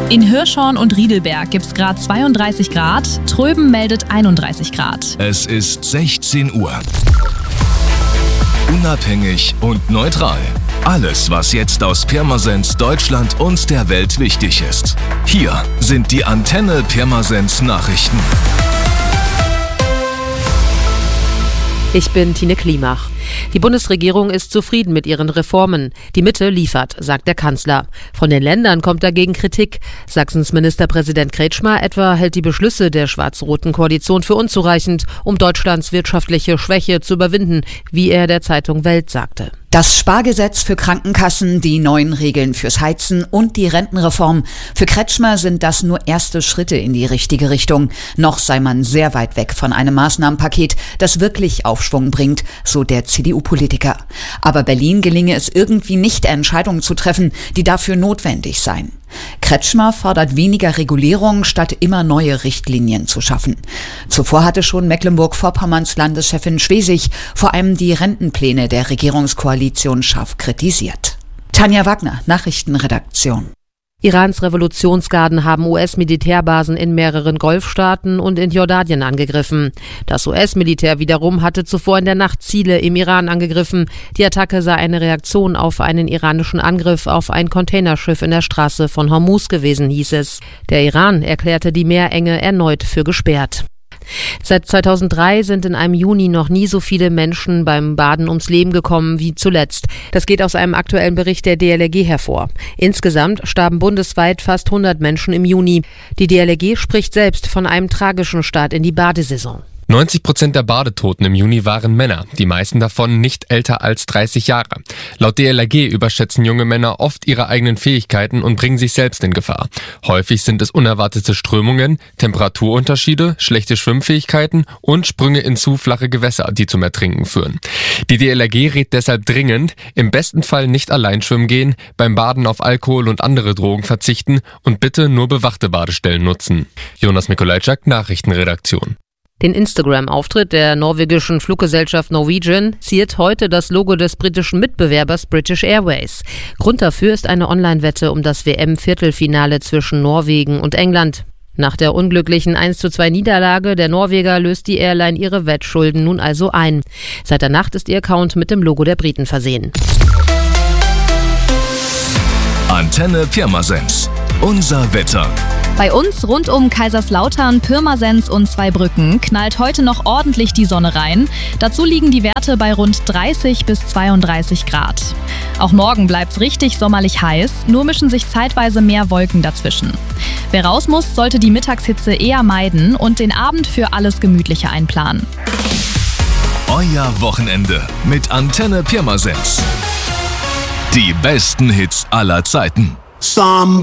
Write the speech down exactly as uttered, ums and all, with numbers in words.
In Hirschhorn und Riedelberg gibt es gerade zweiunddreißig Grad, Tröben meldet einunddreißig Grad. Es ist sechzehn Uhr. Unabhängig und neutral. Alles, was jetzt aus Pirmasens, Deutschland und der Welt wichtig ist. Hier sind die Antenne Pirmasens Nachrichten. Ich bin Tine Klimach. Die Bundesregierung ist zufrieden mit ihren Reformen. Die Mitte liefert, sagt der Kanzler. Von den Ländern kommt dagegen Kritik. Sachsens Ministerpräsident Kretschmer etwa hält die Beschlüsse der schwarz-roten Koalition für unzureichend, um Deutschlands wirtschaftliche Schwäche zu überwinden, wie er der Zeitung Welt sagte. Das Spargesetz für Krankenkassen, die neuen Regeln fürs Heizen und die Rentenreform. Für Kretschmer sind das nur erste Schritte in die richtige Richtung. Noch sei man sehr weit weg von einem Maßnahmenpaket, das wirklich Aufschwung bringt, so der C D U-Politiker. Aber Berlin gelinge es irgendwie nicht, Entscheidungen zu treffen, die dafür notwendig seien. Kretschmer fordert weniger Regulierung, statt immer neue Richtlinien zu schaffen. Zuvor hatte schon Mecklenburg-Vorpommerns Landeschefin Schwesig vor allem die Rentenpläne der Regierungskoalition scharf kritisiert. Tanja Wagner, Nachrichtenredaktion. Irans Revolutionsgarden haben U S-Militärbasen in mehreren Golfstaaten und in Jordanien angegriffen. Das U S-Militär wiederum hatte zuvor in der Nacht Ziele im Iran angegriffen. Die Attacke sei eine Reaktion auf einen iranischen Angriff auf ein Containerschiff in der Straße von Hormuz gewesen, hieß es. Der Iran erklärte die Meerenge erneut für gesperrt. Seit zweitausenddrei sind in einem Juni noch nie so viele Menschen beim Baden ums Leben gekommen wie zuletzt. Das geht aus einem aktuellen Bericht der D L R G hervor. Insgesamt starben bundesweit fast hundert Menschen im Juni. Die D L R G spricht selbst von einem tragischen Start in die Badesaison. neunzig Prozent der Badetoten im Juni waren Männer, die meisten davon nicht älter als dreißig Jahre. Laut D L R G überschätzen junge Männer oft ihre eigenen Fähigkeiten und bringen sich selbst in Gefahr. Häufig sind es unerwartete Strömungen, Temperaturunterschiede, schlechte Schwimmfähigkeiten und Sprünge in zu flache Gewässer, die zum Ertrinken führen. Die D L R G rät deshalb dringend, im besten Fall nicht allein schwimmen gehen, beim Baden auf Alkohol und andere Drogen verzichten und bitte nur bewachte Badestellen nutzen. Jonas Mikolajczak, Nachrichtenredaktion. Den Instagram-Auftritt der norwegischen Fluggesellschaft Norwegian ziert heute das Logo des britischen Mitbewerbers British Airways. Grund dafür ist eine Online-Wette um das W M-Viertelfinale zwischen Norwegen und England. Nach der unglücklichen eins zu zwei Niederlage der Norweger löst die Airline ihre Wettschulden nun also ein. Seit der Nacht ist ihr Account mit dem Logo der Briten versehen. Antenne Pirmasens. Unser Wetter. Bei uns rund um Kaiserslautern, Pirmasens und Zweibrücken knallt heute noch ordentlich die Sonne rein. Dazu liegen die Werte bei rund dreißig bis zweiunddreißig Grad. Auch morgen bleibt's richtig sommerlich heiß, nur mischen sich zeitweise mehr Wolken dazwischen. Wer raus muss, sollte die Mittagshitze eher meiden und den Abend für alles Gemütliche einplanen. Euer Wochenende mit Antenne Pirmasens. Die besten Hits aller Zeiten. Somebody